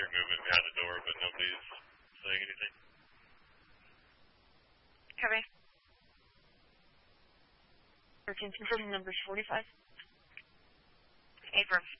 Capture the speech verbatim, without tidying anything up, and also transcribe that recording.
movement behind the door, but nobody's saying anything. Copy. Or can you confirm the numbers forty-five? Affirm.